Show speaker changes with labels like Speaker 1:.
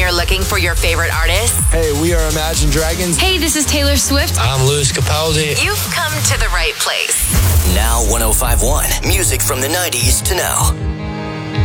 Speaker 1: you're looking for your favorite artists?
Speaker 2: Hey, we are Imagine Dragons.
Speaker 3: Hey, this is Taylor Swift.
Speaker 4: I'm Louis Capaldi.
Speaker 1: You've come to the right place.
Speaker 5: Now 105.1. Music from the 90s to now.